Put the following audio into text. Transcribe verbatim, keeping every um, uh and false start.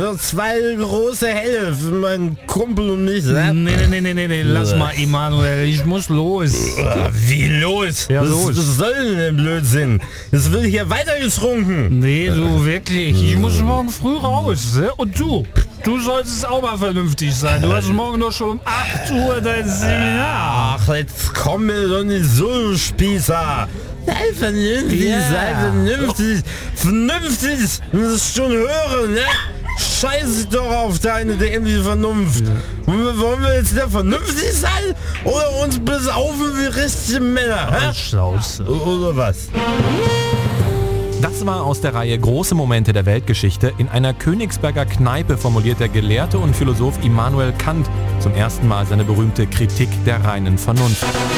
So zwei große Helle für meinen Kumpel und mich. Ne? Nee, nee, nee, nee, nee, lass mal, Emanuel, ich muss los. Wie los? Ja, was, los. was soll denn der Blödsinn? Es wird hier weiter getrunken. Nee, du wirklich, ich muss morgen früh raus. Ne? Und du, du solltest auch mal vernünftig sein. Du hast morgen noch schon um acht Uhr dein Seminar. Ach, jetzt komm mir doch nicht so, du Spießer. Sei vernünftig, Ja. sei vernünftig. Vernünftig, das ist schon höre, ne? Scheiß doch auf deine dämliche Vernunft. Und wollen wir jetzt der vernünftig sein? Oder uns besaufen wie richtige Männer? Hä? Schnauze. Oder was? Das war aus der Reihe Große Momente der Weltgeschichte. In einer Königsberger Kneipe formuliert der Gelehrte und Philosoph Immanuel Kant zum ersten Mal seine berühmte Kritik der reinen Vernunft.